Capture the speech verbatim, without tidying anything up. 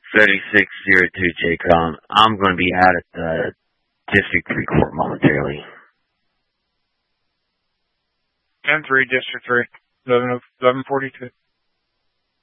thirty-six oh two, Jacob. Um, I'm going to be out at the District three court momentarily. ten three, District three, eleven forty-two.